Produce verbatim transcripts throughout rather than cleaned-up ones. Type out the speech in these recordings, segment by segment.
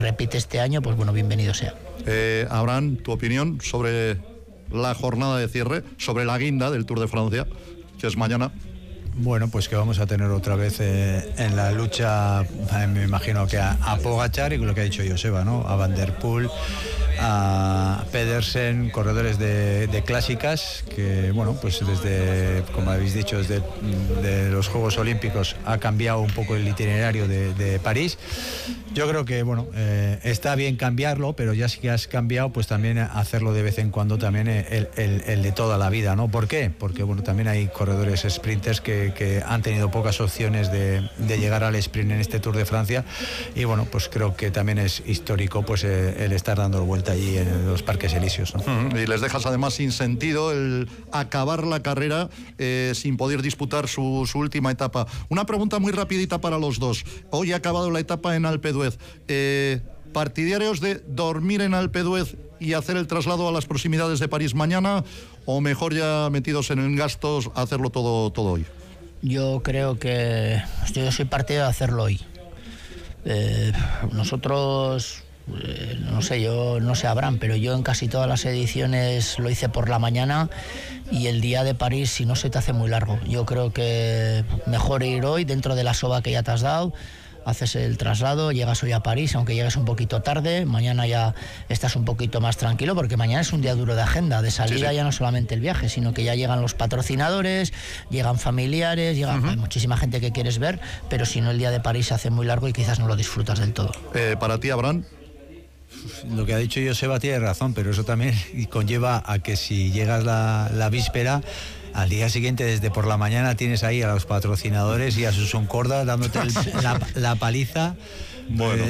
repite este año, pues bueno, bienvenido sea. Eh, Abraham, tu opinión sobre la jornada de cierre, sobre la guinda del Tour de Francia, que es mañana. Bueno, pues que vamos a tener otra vez eh, en la lucha, eh, me imagino que a, a Pogačar y con lo que ha dicho Joseba, ¿no? A Van der Poel, a Pedersen, corredores de, de clásicas, que bueno, pues desde, como habéis dicho, desde de los Juegos Olímpicos ha cambiado un poco el itinerario de, de París. Yo creo que bueno, eh, está bien cambiarlo, pero ya sí que has cambiado, pues también hacerlo de vez en cuando también el, el, el de toda la vida, ¿no? ¿Por qué? Porque bueno, también hay corredores sprinters que, que han tenido pocas opciones de, de llegar al sprint en este Tour de Francia, y bueno, pues creo que también es histórico pues eh, el estar dando vuelta allí en los Parques Elíseos, ¿no? Uh-huh. Y les dejas además sin sentido el acabar la carrera eh, sin poder disputar su, su última etapa. Una pregunta muy rapidita para los dos. Hoy ha acabado la etapa en Alpe d'Huez. Eh, ¿Partidarios de dormir en Alpe d'Huez y hacer el traslado a las proximidades de París mañana, o mejor ya metidos en gastos hacerlo todo, todo hoy? Yo creo que yo soy partidario de hacerlo hoy. Eh, nosotros, eh, no sé, yo no sé Abraham, pero yo en casi todas las ediciones lo hice por la mañana, y el día de París, si no, se te hace muy largo. Yo creo que mejor ir hoy dentro de la soba que ya te has dado. Haces el traslado, llegas hoy a París, aunque llegues un poquito tarde, mañana ya estás un poquito más tranquilo, porque mañana es un día duro de agenda, de salida. Sí, sí. Ya no solamente el viaje, sino que ya llegan los patrocinadores, llegan familiares, llegan, uh-huh. hay muchísima gente que quieres ver, pero si no, el día de París se hace muy largo y quizás no lo disfrutas del todo. Eh, para ti, Abraham. Lo que ha dicho Joseba tiene razón, pero eso también conlleva a que si llegas la, la víspera, al día siguiente, desde por la mañana, tienes ahí a los patrocinadores y a Susun Corda dándote el, la, la paliza. Bueno,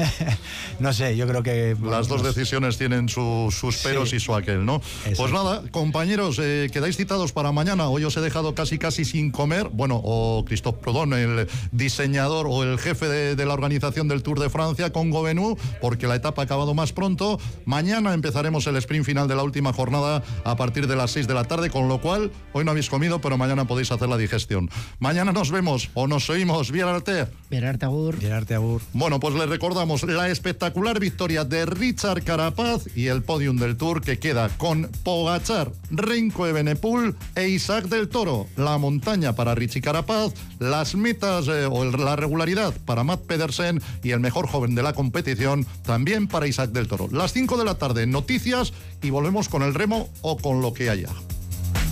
no sé, yo creo que... Las dos decisiones tienen su, sus peros, sí, y su aquel, ¿no? Exacto. Pues nada, compañeros, eh, quedáis citados para mañana. Hoy os he dejado casi casi sin comer. Bueno, o Christophe Proudhon, el diseñador o el jefe de, de la organización del Tour de Francia, con Gobenu, porque la etapa ha acabado más pronto. Mañana empezaremos el sprint final de la última jornada a partir de las seis de la tarde, con lo cual hoy no habéis comido, pero mañana podéis hacer la digestión. Mañana nos vemos o nos oímos. Bierarte. Bierarte agur. Bierarte agur. Bueno, pues les recordamos la espectacular victoria de Richard Carapaz y el podium del Tour, que queda con Pogačar, Remco Evenepoel e Isaac del Toro. La montaña para Richie Carapaz, las metas eh, o la regularidad para Matt Pedersen y el mejor joven de la competición también para Isaac del Toro. Las cinco de la tarde, noticias, y volvemos con el remo o con lo que haya.